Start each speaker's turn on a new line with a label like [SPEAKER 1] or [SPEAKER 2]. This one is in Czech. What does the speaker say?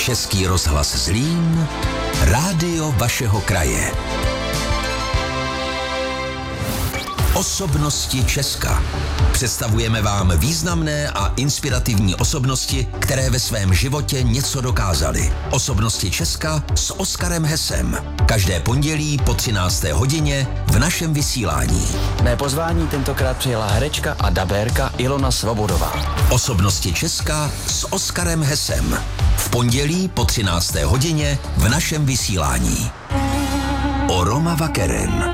[SPEAKER 1] Český rozhlas Zlín, rádio vašeho kraje. Osobnosti Česka. Představujeme vám významné a inspirativní osobnosti, které ve svém životě něco dokázaly. Osobnosti Česka s Oskarem Hesem. Každé pondělí po 13. hodině v našem vysílání.
[SPEAKER 2] Mé pozvání tentokrát přijela herečka a dabérka Ilona Svobodová.
[SPEAKER 1] Osobnosti Česka s Oskarem Hesem. V pondělí po 13. hodině v našem vysílání. Oroma Vakeren.